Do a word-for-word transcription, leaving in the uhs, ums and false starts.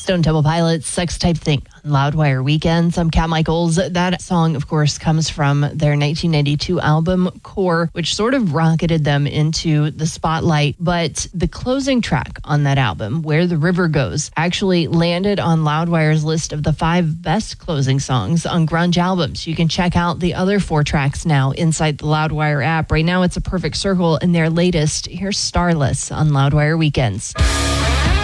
Stone Temple Pilots, Sex Type Thing on Loudwire Weekends. I'm Kat Michaels. That song, of course, comes from their nineteen ninety-two album Core, which sort of rocketed them into the spotlight. But the closing track on that album, Where the River Goes, actually landed on Loudwire's list of the five best closing songs on grunge albums. You can check out the other four tracks now inside the Loudwire app. Right now, it's A Perfect Circle, and their latest, here's Starless on Loudwire Weekends.